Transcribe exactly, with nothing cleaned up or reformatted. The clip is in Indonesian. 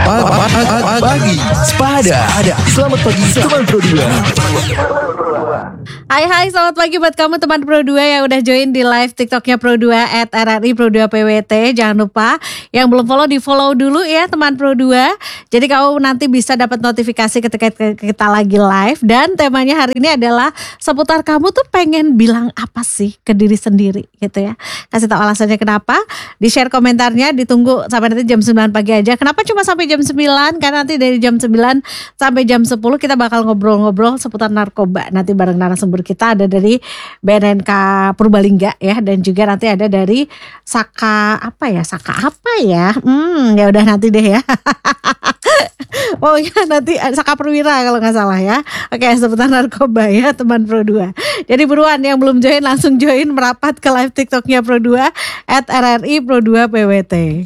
Pagi Sepada. Selamat pagi teman Pro dua. Hai hai selamat pagi buat kamu teman Pro dua yang udah join di live TikToknya Pro dua at R R I Pro dua P W T. Jangan lupa yang belum follow di follow dulu ya teman Pro dua. Jadi kamu nanti bisa dapat notifikasi ketika kita lagi live. Dan temanya hari ini adalah seputar kamu tuh pengen bilang apa sih ke diri sendiri gitu ya. Kasih tahu alasannya kenapa, di share komentarnya, ditunggu sampai nanti jam sembilan pagi aja. Kenapa cuma sampai jam sembilan? Karena nanti dari jam sembilan sampai jam sepuluh kita bakal ngobrol-ngobrol seputar narkoba. Nanti bareng narasumber kita ada dari B N N K Purbalingga ya, dan juga nanti ada dari Saka apa ya Saka apa ya hmm ya udah nanti deh ya. Oh ya nanti Saka Perwira kalau nggak salah ya. Oke, seputar narkoba ya teman Pro dua. Jadi buruan yang belum join langsung join, merapat ke live TikToknya Pro dua at R R I Pro dua P W T.